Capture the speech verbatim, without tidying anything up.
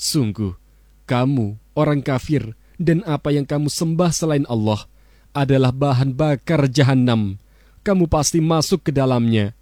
Sungguh, kamu, orang kafir, dan apa yang kamu sembah selain Allah adalah bahan bakar jahanam. Kamu pasti masuk ke dalamnya.